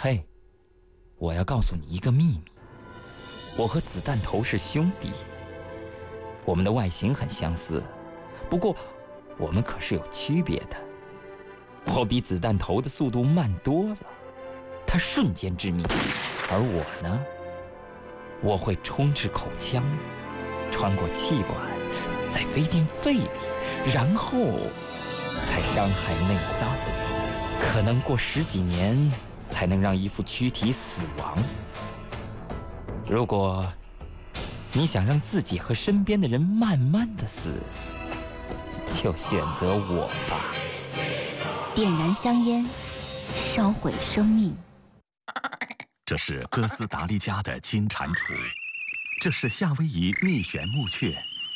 嘿，我要告诉你一个秘密，我和子弹头是兄弟，我们的外形很相似，不过我们可是有区别的。我比子弹头的速度慢多了，他瞬间致命，而我呢，我会冲至口腔，穿过气管，再飞进肺里，然后才伤害内脏，可能过10几年才能让一副躯体死亡。如果你想让自己和身边的人慢慢的死，就选择我吧。 点燃香烟，烧毁生命。 这是哥斯达黎加的金蟾蜍，这是夏威夷蜜旋木雀，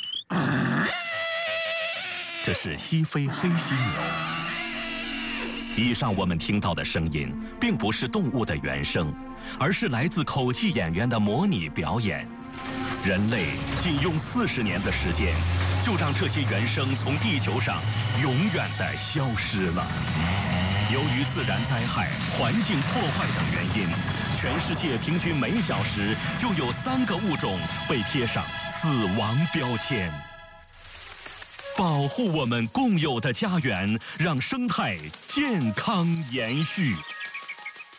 这是西非黑犀牛。以上我们听到的声音，并不是动物的原声，而是来自口技演员的模拟表演。人类仅用40年的时间，就让这些原声从地球上永远地消失了。由于自然灾害、环境破坏等原因，全世界平均每小时就有3个物种被贴上死亡标签。保护我们共有的家园，让生态健康延续。